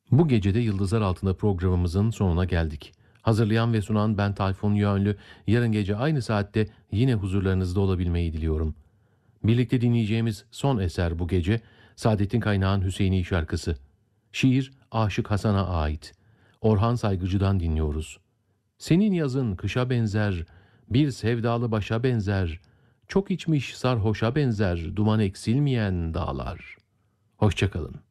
Bu gece de Yıldızlar Altında programımızın sonuna geldik. Hazırlayan ve sunan ben Tayfun Yönlü. Yarın gece aynı saatte yine huzurlarınızda olabilmeyi diliyorum. Birlikte dinleyeceğimiz son eser bu gece Saadettin Kaynağ'ın Hüseyini şarkısı. Şiir Aşık Hasan'a ait. Orhan Saygıcı'dan dinliyoruz. Senin yazın kışa benzer, bir sevdalı başa benzer, çok içmiş sarhoşa benzer, duman eksilmeyen dağlar. Hoşça kalın.